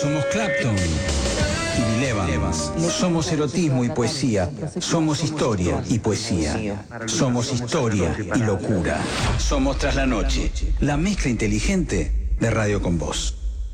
Somos Clapton y Bill Evans. Somos erotismo y poesía. Somos historia y poesía. Somos historia y locura. Somos Tras la Noche, la mezcla inteligente de Radio con Voz.